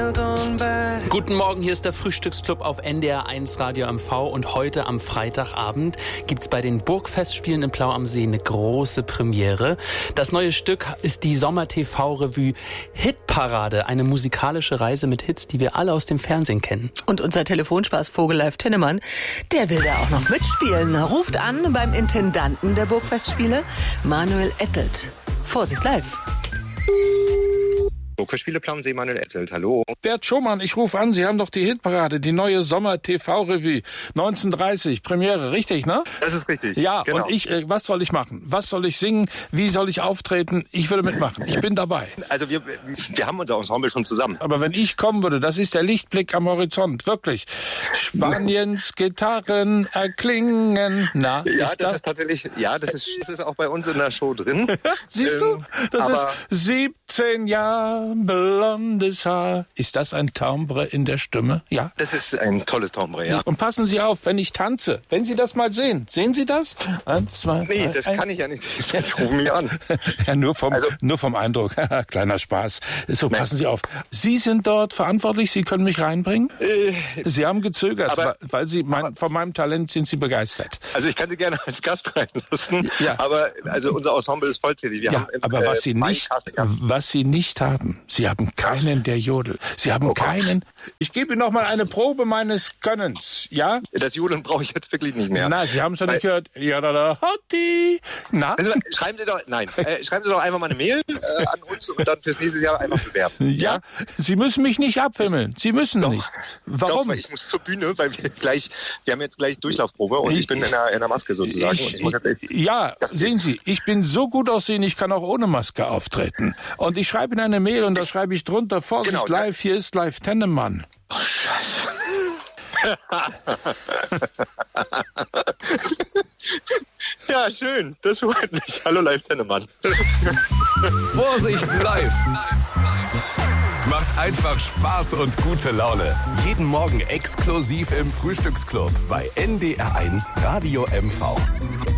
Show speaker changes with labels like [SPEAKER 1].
[SPEAKER 1] Guten Morgen, hier ist der Frühstücksclub auf NDR 1 Radio MV und heute am Freitagabend gibt's bei den Burgfestspielen in Plau am See eine große Premiere. Das neue Stück ist die Sommer-TV-Revue Hitparade, eine musikalische Reise mit Hits, die wir alle aus dem Fernsehen kennen.
[SPEAKER 2] Und unser Telefonspaßvogel Live Tennemann, der will da auch noch mitspielen. Ruft an beim Intendanten der Burgfestspiele, Manuel Ettelt. Vorsicht, live.
[SPEAKER 3] Burgfestspiele Plau am See, Manuel Ettelt, hallo.
[SPEAKER 4] Bert Schumann, ich rufe an, Sie haben doch die Hitparade, die neue Sommer-TV-Revue 1930, Premiere, richtig, ne?
[SPEAKER 3] Das ist richtig.
[SPEAKER 4] Ja,
[SPEAKER 3] genau.
[SPEAKER 4] Und was soll ich machen? Was soll ich singen? Wie soll ich auftreten? Ich würde mitmachen, ich bin dabei.
[SPEAKER 3] Also wir haben unser Ensemble schon zusammen.
[SPEAKER 4] Aber wenn ich kommen würde, das ist der Lichtblick am Horizont, wirklich. Spaniens Gitarren erklingen. Na,
[SPEAKER 3] Ja,
[SPEAKER 4] ist
[SPEAKER 3] das ist tatsächlich, das ist auch bei uns in der Show drin.
[SPEAKER 4] Siehst du? Das ist 17 Jahre blondes Haar. Ist das ein Timbre in der Stimme? Ja.
[SPEAKER 3] Das ist ein tolles Timbre, ja.
[SPEAKER 4] Und passen Sie auf, wenn ich tanze. Wenn Sie das mal sehen. Sehen Sie das? 1, 2, 3.
[SPEAKER 3] Nee, das kann ich ja nicht. Jetzt rufen mich an.
[SPEAKER 4] Ja, nur vom Eindruck. Kleiner Spaß. So, passen Sie auf. Sie sind dort verantwortlich. Sie können mich reinbringen? Sie haben gezögert, weil von meinem Talent sind Sie begeistert.
[SPEAKER 3] Also ich kann Sie gerne als Gast reinlassen.
[SPEAKER 4] Ja.
[SPEAKER 3] Aber also unser Ensemble ist vollzählig. Wir haben
[SPEAKER 4] aber was Sie nicht haben, Sie haben keinen, der Jodel. Sie haben keinen. Ich gebe Ihnen noch mal eine Probe meines Könnens, ja?
[SPEAKER 3] Das Jodeln brauche ich jetzt wirklich nicht mehr.
[SPEAKER 4] Na, Sie haben es ja nicht gehört. Ja, da, hotti. Na?
[SPEAKER 3] Also, schreiben Sie doch einfach mal eine Mail an uns und dann fürs nächste Jahr einfach bewerben.
[SPEAKER 4] Ja, Sie müssen mich nicht abwimmeln. Sie müssen nicht. Warum?
[SPEAKER 3] Doch, weil ich muss zur Bühne, weil wir haben jetzt gleich Durchlaufprobe und ich bin in der Maske sozusagen.
[SPEAKER 4] Sehen Sie, ich bin so gut aussehen, ich kann auch ohne Maske auftreten. Und ich schreibe Ihnen eine Mail und da schreibe ich drunter, Vorsicht,
[SPEAKER 3] Genau,
[SPEAKER 4] live, hier ist Live Tennemann.
[SPEAKER 3] Oh, Scheiße. Ja, schön. Das freut mich. Hallo, Live Tennemann.
[SPEAKER 5] Vorsicht, live. Macht einfach Spaß und gute Laune. Jeden Morgen exklusiv im Frühstücksclub bei NDR 1 Radio MV.